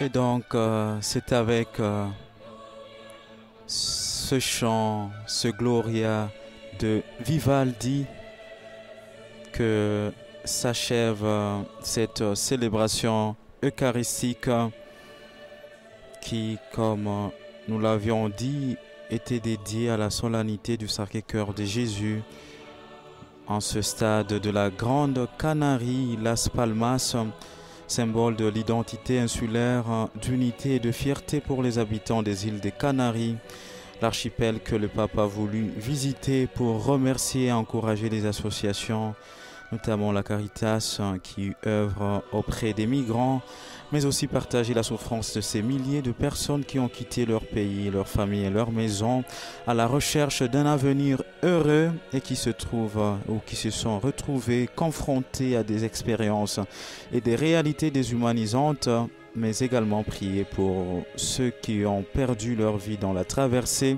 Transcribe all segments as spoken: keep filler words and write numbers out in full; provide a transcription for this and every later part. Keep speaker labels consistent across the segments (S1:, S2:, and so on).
S1: Et donc, euh, c'est avec euh, ce chant, ce Gloria de Vivaldi que s'achève euh, cette euh, célébration eucharistique qui, comme euh, nous l'avions dit, était dédiée à la solennité du Sacré-Cœur de Jésus en ce stade de la Grande Canarie, Las Palmas, symbole de l'identité insulaire, d'unité et de fierté pour les habitants des îles des Canaries, l'archipel que le pape a voulu visiter pour remercier et encourager les associations, notamment la Caritas qui œuvre auprès des migrants, mais aussi partager la souffrance de ces milliers de personnes qui ont quitté leur pays, leur famille et leur maison à la recherche d'un avenir heureux et qui se trouvent ou qui se sont retrouvés confrontés à des expériences et des réalités déshumanisantes, mais également prier pour ceux qui ont perdu leur vie dans la traversée.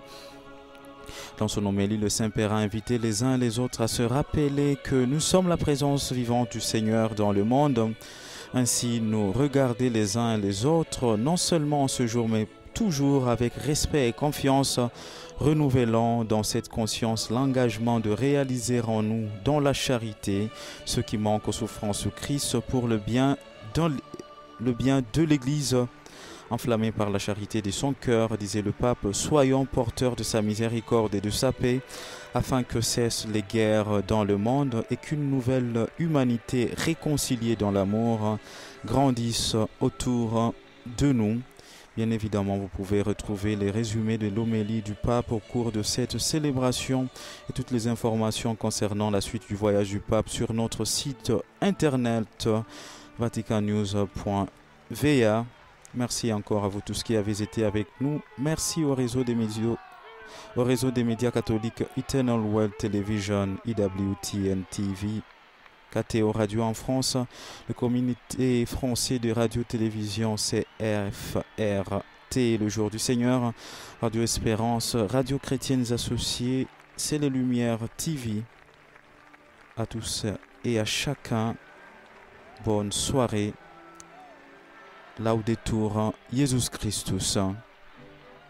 S1: Dans son homélie, le Saint-Père a invité les uns et les autres à se rappeler que nous sommes la présence vivante du Seigneur dans le monde. Ainsi, nous regarder les uns et les autres, non seulement en ce jour, mais toujours avec respect et confiance, renouvelant dans cette conscience l'engagement de réaliser en nous, dans la charité, ce qui manque aux souffrances de Christ pour le bien, dans le bien de l'Église. Enflammé par la charité de son cœur, disait le pape, soyons porteurs de sa miséricorde et de sa paix, afin que cessent les guerres dans le monde et qu'une nouvelle humanité réconciliée dans l'amour grandisse autour de nous. Bien évidemment, vous pouvez retrouver les résumés de l'homélie du pape au cours de cette célébration et toutes les informations concernant la suite du voyage du pape sur notre site internet vatican news point v a. Merci encore à vous tous qui avez été avec nous. Merci au réseau des médias, au réseau des médias catholiques Eternal World Television, E W T N T V, K T O Radio en France, le comité français de radio-télévision C F R T, le Jour du Seigneur, Radio Espérance, Radio Chrétiennes Associées, C'est les Lumières T V. À tous et à chacun, bonne soirée. Laudetur Jesus Christus.